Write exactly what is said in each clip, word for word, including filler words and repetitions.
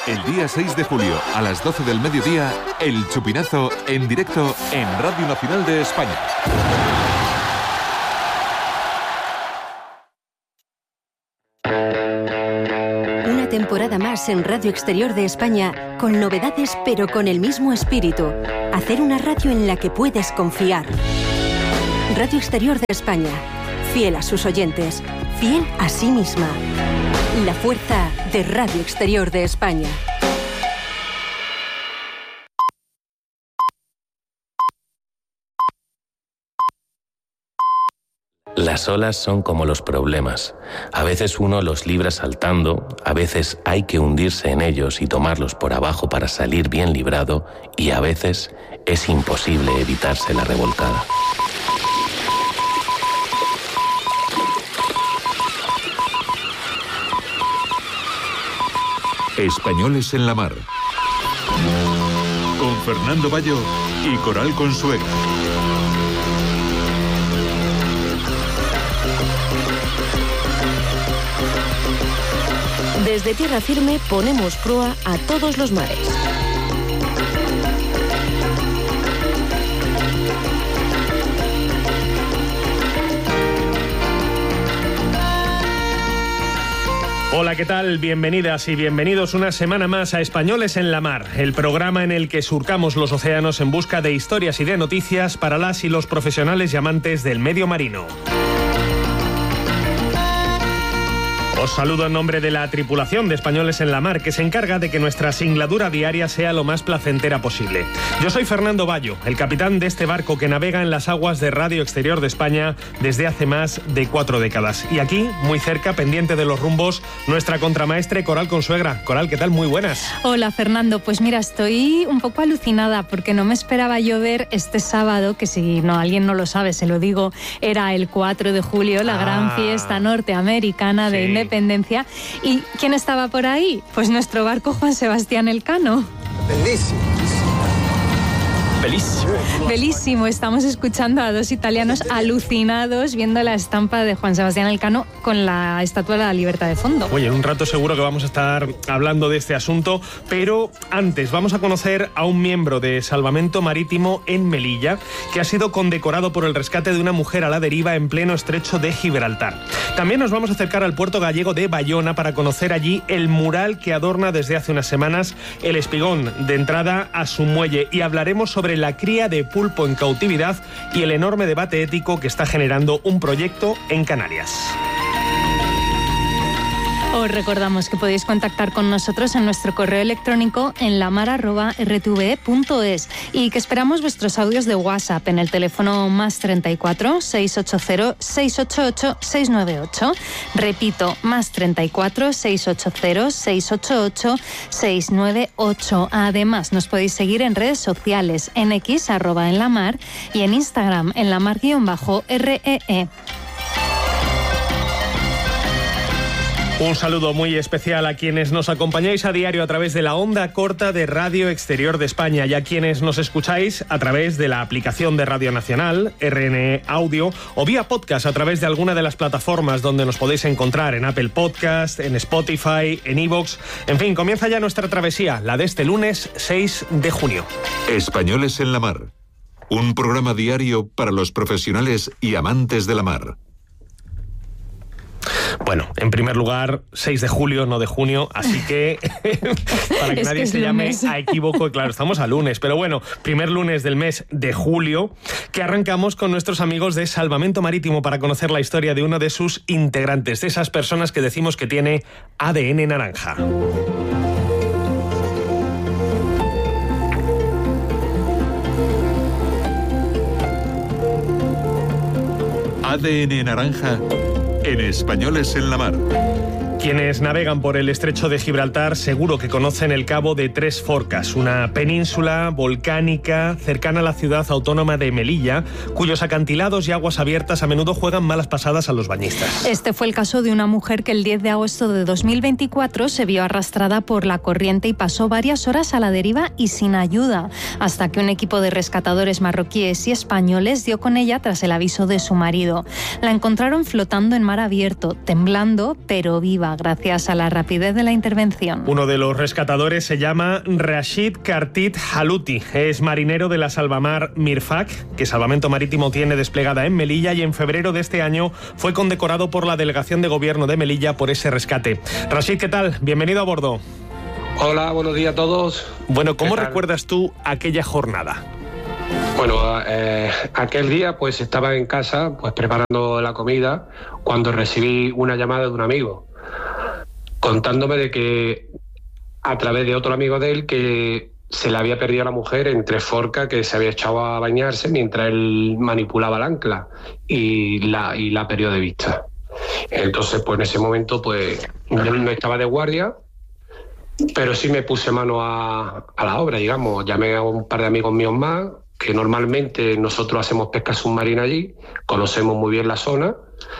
El día seis de julio, a las doce del mediodía, El Chupinazo en directo en Radio Nacional de España. Una temporada más en Radio Exterior de España, con novedades pero con el mismo espíritu. Hacer una radio en la que puedes confiar. Radio Exterior de España, fiel a sus oyentes, fiel a sí misma. La fuerza de Radio Exterior de España. Las olas son como los problemas. A veces uno los libra saltando, a veces hay que hundirse en ellos y tomarlos por abajo para salir bien librado, y a veces es imposible evitarse la revolcada. Españoles en la mar. Con Fernando Bayo y Coral Consuegra. Desde tierra firme ponemos proa a todos los mares. Hola, ¿qué tal? Bienvenidas y bienvenidos una semana más a Españoles en la Mar, el programa en el que surcamos los océanos en busca de historias y de noticias para las y los profesionales y amantes del medio marino. Os saludo en nombre de la tripulación de Españoles en la Mar, que se encarga de que nuestra singladura diaria sea lo más placentera posible. Yo soy Fernando Bayo, el capitán de este barco que navega en las aguas de Radio Exterior de España desde hace más de cuatro décadas. Y aquí, muy cerca, pendiente de los rumbos, nuestra contramaestre Coral Consuegra. Coral, ¿qué tal? Muy buenas. Hola, Fernando. Pues mira, estoy un poco alucinada porque no me esperaba yo ver este sábado, que si no alguien no lo sabe, se lo digo, era el cuatro de julio, la ah, gran fiesta norteamericana de sí. Independencia. ¿Y quién estaba por ahí? Pues nuestro barco Juan Sebastián Elcano. Bellísimo. Bellísimo. Bellísimo. Estamos escuchando a dos italianos alucinados viendo la estampa de Juan Sebastián Elcano con la Estatua de la Libertad de fondo. Oye, en un rato seguro que vamos a estar hablando de este asunto, pero antes vamos a conocer a un miembro de Salvamento Marítimo en Melilla que ha sido condecorado por el rescate de una mujer a la deriva en pleno estrecho de Gibraltar. También nos vamos a acercar al puerto gallego de Bayona para conocer allí el mural que adorna desde hace unas semanas el espigón de entrada a su muelle, y hablaremos sobre la cría de pulpo en cautividad y el enorme debate ético que está generando un proyecto en Canarias. Os recordamos que podéis contactar con nosotros en nuestro correo electrónico en lamar arroba r t v e punto es y que esperamos vuestros audios de WhatsApp en el teléfono más treinta y cuatro, seiscientos ochenta, seiscientos ochenta y ocho, seiscientos noventa y ocho. Repito, más treinta y cuatro, seiscientos ochenta, seiscientos ochenta y ocho, seiscientos noventa y ocho. Además, nos podéis seguir en redes sociales, en X, arroba en la mar, y en Instagram, en la mar guión bajo R E E. Un saludo muy especial a quienes nos acompañáis a diario a través de la onda corta de Radio Exterior de España y a quienes nos escucháis a través de la aplicación de Radio Nacional, R N E Audio, o vía podcast a través de alguna de las plataformas donde nos podéis encontrar, en Apple Podcast, en Spotify, en iVoox. En fin, comienza ya nuestra travesía, la de este lunes seis de junio. Españoles en la Mar, un programa diario para los profesionales y amantes de la mar. Bueno, en primer lugar, seis de julio, no de junio, así que para que es nadie que se llame a equívoco, claro, estamos a lunes, pero bueno, primer lunes del mes de julio, que arrancamos con nuestros amigos de Salvamento Marítimo para conocer la historia de uno de sus integrantes, de esas personas que decimos que tiene A D N naranja. A D N naranja en Españoles en la Mar. Quienes navegan por el estrecho de Gibraltar seguro que conocen el Cabo de Tres Forcas, una península volcánica cercana a la ciudad autónoma de Melilla, cuyos acantilados y aguas abiertas a menudo juegan malas pasadas a los bañistas. Este fue el caso de una mujer que el diez de agosto de dos mil veinticuatro se vio arrastrada por la corriente y pasó varias horas a la deriva y sin ayuda, hasta que un equipo de rescatadores marroquíes y españoles dio con ella tras el aviso de su marido. La encontraron flotando en mar abierto, temblando pero viva. deriva gracias a la rapidez de la intervención. Uno de los rescatadores se llama Rashid Kartit Haluti. Es marinero de la Salvamar Mirfak, que Salvamento Marítimo tiene desplegada en Melilla, y en febrero de este año fue condecorado por la Delegación de Gobierno de Melilla por ese rescate. Rashid, ¿qué tal? Bienvenido a bordo. Hola, buenos días a todos. Bueno, ¿cómo recuerdas tú aquella jornada? Bueno, eh, aquel día pues estaba en casa pues preparando la comida cuando recibí una llamada de un amigo contándome de que a través de otro amigo de él que se le había perdido a la mujer en Tres Forcas, que se había echado a bañarse mientras él manipulaba el ancla y la, y la perdió de vista. Entonces pues en ese momento pues yo no estaba de guardia, pero sí me puse mano a, a la obra, digamos. Llamé a un par de amigos míos más, que normalmente nosotros hacemos pesca submarina allí, conocemos muy bien la zona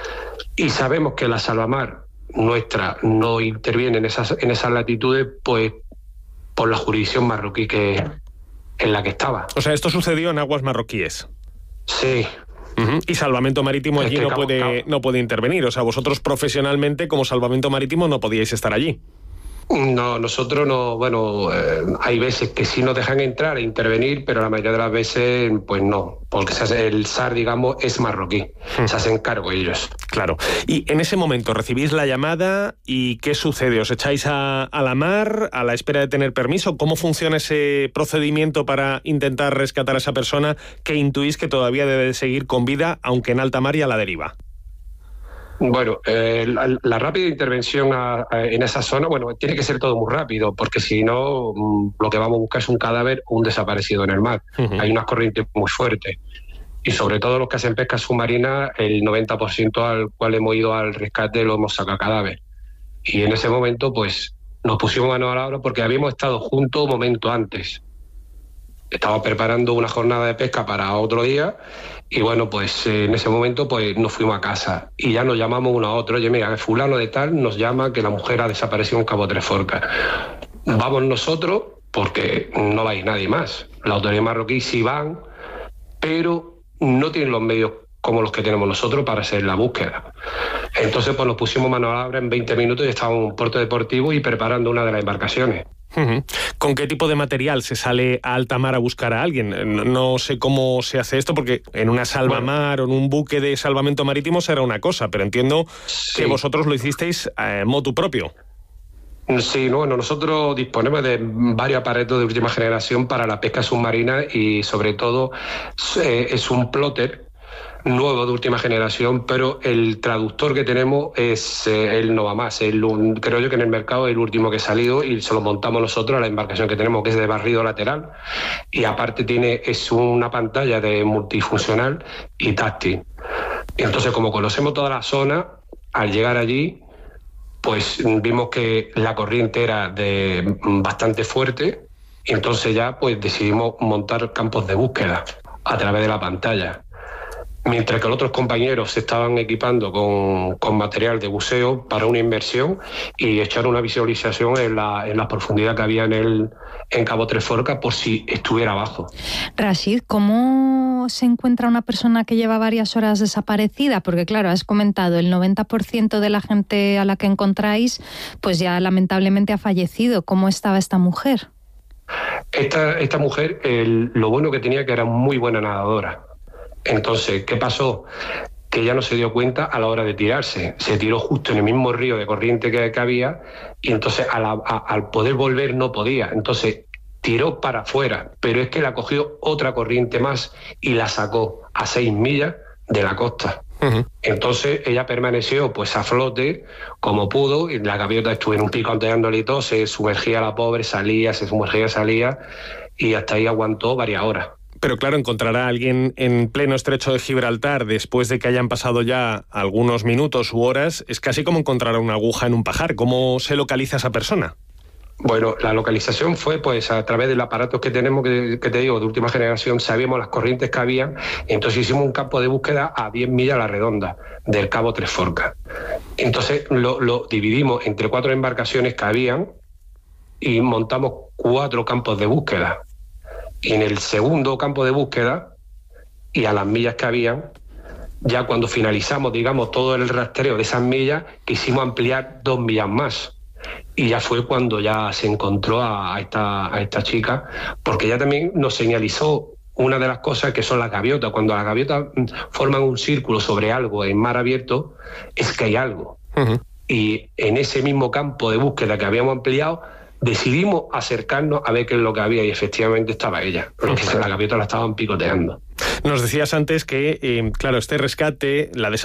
y sabemos que la Salvamar nuestra no interviene en esas, en esas latitudes, pues por la jurisdicción marroquí que en la que estaba. O sea, esto sucedió en aguas marroquíes. Sí. Uh-huh. Y Salvamento Marítimo allí no puede, cabo. no puede intervenir. O sea, vosotros profesionalmente como Salvamento Marítimo no podíais estar allí. No, nosotros no, bueno, eh, hay veces que sí nos dejan entrar e intervenir, pero la mayoría de las veces, pues no, porque se hace, el S A R, digamos, es marroquí, hmm. se hacen cargo ellos. Claro. Y en ese momento recibís la llamada y ¿qué sucede? ¿Os echáis a, a la mar a la espera de tener permiso? ¿Cómo funciona ese procedimiento para intentar rescatar a esa persona que intuís que todavía debe de seguir con vida, aunque en alta mar y a la deriva? Bueno, eh, la, la rápida intervención a, a, en esa zona, bueno, tiene que ser todo muy rápido, porque si no, mmm, lo que vamos a buscar es un cadáver o un desaparecido en el mar. Uh-huh. Hay unas corrientes muy fuertes. Y sobre todo los que hacen pesca submarina, el noventa por ciento al cual hemos ido al rescate lo hemos sacado cadáver. Y en ese momento, pues, nos pusimos mano a la obra porque habíamos estado juntos un momento antes. Estaba preparando una jornada de pesca para otro día y bueno, pues eh, en ese momento pues nos fuimos a casa y ya nos llamamos uno a otro. Oye, mira, fulano de tal nos llama que la mujer ha desaparecido en Cabo Tres Forcas. Vamos nosotros porque no va a ir nadie más. La autoridad marroquí sí van, pero no tienen los medios como los que tenemos nosotros para hacer la búsqueda. Entonces pues nos pusimos mano a la obra en veinte minutos y estábamos en un puerto deportivo y preparando una de las embarcaciones. Uh-huh. ¿Con qué tipo de material se sale a alta mar a buscar a alguien? No, no sé cómo se hace esto, porque en una salvamar bueno. o en un buque de salvamento marítimo será una cosa, pero entiendo sí. que vosotros lo hicisteis eh, motu propio. Sí, bueno, nosotros disponemos de varios aparatos de última generación para la pesca submarina y sobre todo eh, es un plotter nuevo de última generación, pero el traductor que tenemos es eh, el Nova Más, el, un, creo yo que en el mercado es el último que ha salido y se lo montamos nosotros a la embarcación que tenemos, que es de barrido lateral y aparte tiene es una pantalla de multifuncional y táctil. Y entonces, como conocemos toda la zona, al llegar allí pues vimos que la corriente era de bastante fuerte y entonces ya pues decidimos montar campos de búsqueda a través de la pantalla. Mientras que los otros compañeros se estaban equipando con, con material de buceo para una inmersión y echar una visualización en la, en la profundidad que había en, el, en Cabo Tres Forcas por si estuviera abajo. Rashid, ¿cómo se encuentra una persona que lleva varias horas desaparecida? Porque claro, has comentado, el noventa por ciento de la gente a la que encontráis pues ya lamentablemente ha fallecido. ¿Cómo estaba esta mujer? Esta, esta mujer, el, lo bueno que tenía que era muy buena nadadora. Entonces, ¿qué pasó? Que ella no se dio cuenta a la hora de tirarse. Se tiró justo en el mismo río de corriente que, que había y entonces a la, a, al poder volver no podía. Entonces tiró para afuera, pero es que la cogió otra corriente más y la sacó a seis millas de la costa. Uh-huh. Entonces ella permaneció pues a flote como pudo y la gaviota estuvo en un pico anteándole y todo, se sumergía la pobre, salía, se sumergía, salía y hasta ahí aguantó varias horas. Pero claro, encontrar a alguien en pleno estrecho de Gibraltar después de que hayan pasado ya algunos minutos u horas es casi como encontrar una aguja en un pajar. ¿Cómo se localiza esa persona? Bueno, la localización fue pues a través del aparato que tenemos, que, que te digo, de última generación, sabíamos las corrientes que había, entonces hicimos un campo de búsqueda a diez millas a la redonda del Cabo Tres Forcas. Entonces lo, lo dividimos entre cuatro embarcaciones que habían y montamos cuatro campos de búsqueda. Y en el segundo campo de búsqueda, y a las millas que habían, ya cuando finalizamos, digamos, todo el rastreo de esas millas, quisimos ampliar dos millas más. Y ya fue cuando ya se encontró a, a, esta, a esta chica, porque ella también nos señalizó una de las cosas que son las gaviotas. Cuando las gaviotas forman un círculo sobre algo en mar abierto, es que hay algo. Uh-huh. Y en ese mismo campo de búsqueda que habíamos ampliado, decidimos acercarnos a ver qué es lo que había, y efectivamente estaba ella, porque uh-huh. las gaviotas la estaban picoteando. Nos decías antes que, eh, claro, este rescate, la